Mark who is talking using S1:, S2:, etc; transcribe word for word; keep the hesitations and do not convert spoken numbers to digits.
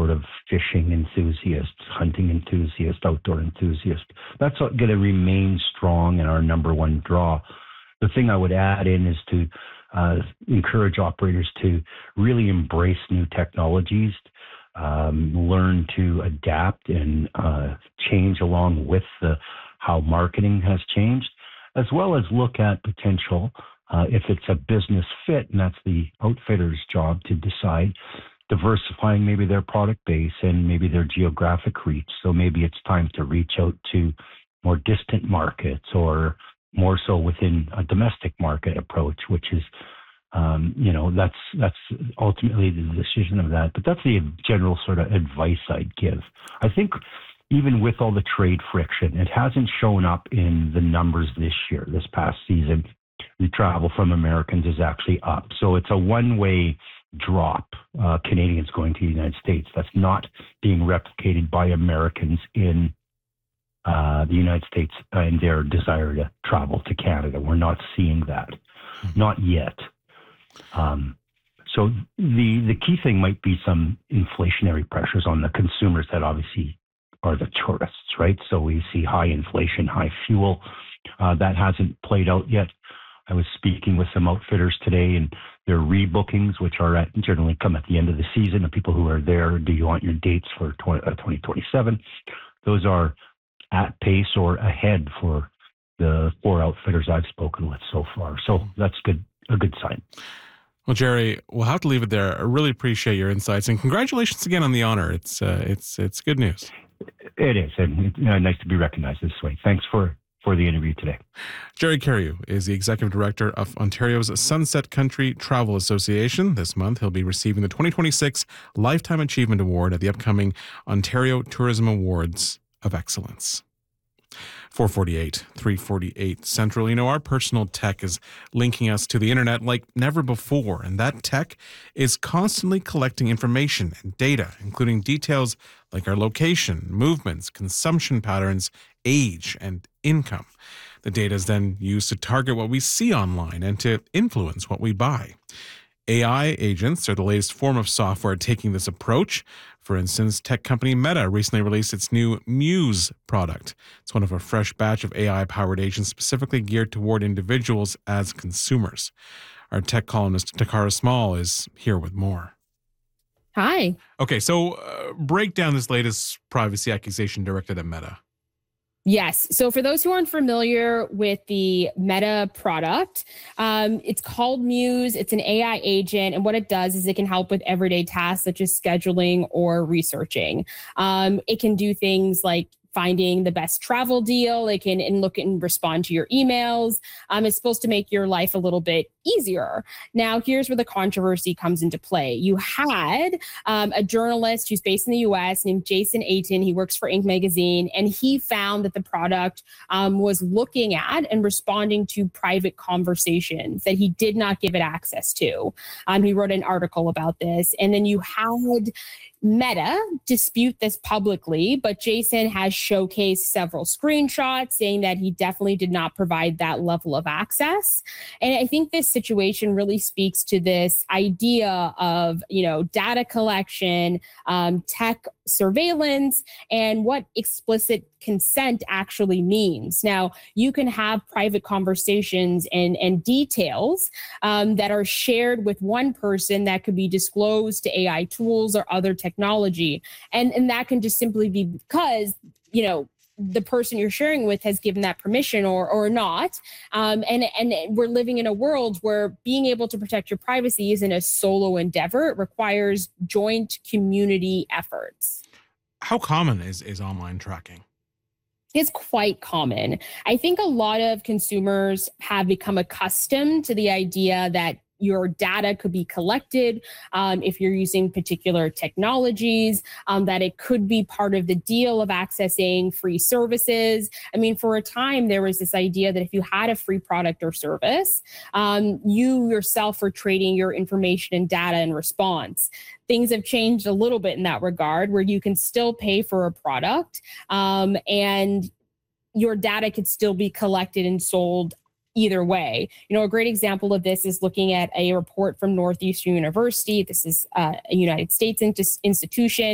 S1: sort of fishing enthusiast, hunting enthusiast, outdoor enthusiast. That's going to remain strong and our number one draw. The thing I would add in is to uh, encourage operators to really embrace new technologies, um, learn to adapt and uh, change along with the, how marketing has changed, as well as look at potential, uh, if it's a business fit, and that's the outfitter's job to decide, diversifying maybe their product base and maybe their geographic reach. So maybe it's time to reach out to more distant markets or more so within a domestic market approach, which is, um, you know, that's that's ultimately the decision of that. But that's the general sort of advice I'd give. I think even with all the trade friction, it hasn't shown up in the numbers this year, this past season. The travel from Americans is actually up. So it's a one-way drop, uh, Canadians going to the United States. That's not being replicated by Americans in uh, the United States and their desire to travel to Canada. We're not seeing that, mm-hmm. not yet. Um, so the the key thing might be some inflationary pressures on the consumers that obviously are the tourists, right? So we see high inflation, high fuel. Uh, that hasn't played out yet. I was speaking with some outfitters today, and their rebookings, which are at, generally come at the end of the season, the people who are there, do you want your dates for twenty twenty-seven? Those are at pace or ahead for the four outfitters I've spoken with so far. So that's good, a good sign.
S2: Well, Jerry, we'll have to leave it there. I really appreciate your insights, and congratulations again on the honor. It's uh, it's it's good news.
S1: It is, and it's uh, nice to be recognized this way. Thanks for for the interview today.
S2: Jerry Carreau is the Executive Director of Ontario's Sunset Country Travel Association. This month, he'll be receiving the twenty twenty-six Lifetime Achievement Award at the upcoming Ontario Tourism Awards of Excellence. four forty-eight, three forty-eight Central. You know, our personal tech is linking us to the internet like never before, and that tech is constantly collecting information and data, including details like our location, movements, consumption patterns, age, and income. The data is then used to target what we see online and to influence what we buy. A I agents are the latest form of software taking this approach. For instance, tech company Meta recently released its new Muse product. It's one of a fresh batch of A I-powered agents specifically geared toward individuals as consumers. Our tech columnist Takara Small is here with more.
S3: Hi.
S2: Okay, so uh, break down this latest privacy accusation directed at Meta.
S3: Yes. So for those who aren't familiar with the Meta product, um, it's called Muse. It's an A I agent. And what it does is it can help with everyday tasks such as scheduling or researching. Um, it can do things like finding the best travel deal. It can and look and respond to your emails. Um, it's supposed to make your life a little bit easier. Now, here's where the controversy comes into play. You had um, a journalist who's based in the U S named Jason Aiton. He works for Inc magazine, and he found that the product um, was looking at and responding to private conversations that he did not give it access to. Um, he wrote an article about this. And then you had Meta dispute this publicly, but Jason has showcased several screenshots saying that he definitely did not provide that level of access. And I think this situation really speaks to this idea of, you know, data collection, um, tech surveillance, and what explicit consent actually means. Now, you can have private conversations and, and details um, that are shared with one person that could be disclosed to A I tools or other technology. And, and that can just simply be because, you know, the person you're sharing with has given that permission or or not. Um, and, and we're living in a world where being able to protect your privacy isn't a solo endeavor. It requires joint community efforts.
S2: How common is, is online tracking?
S3: It's quite common. I think a lot of consumers have become accustomed to the idea that your data could be collected um, if you're using particular technologies, um, that it could be part of the deal of accessing free services. I mean, for a time, there was this idea that if you had a free product or service, um, you yourself were trading your information and data in response. Things have changed a little bit in that regard, where you can still pay for a product um, and your data could still be collected and sold either way. You know, a great example of this is looking at a report from Northeastern University. This is uh, a United States institution.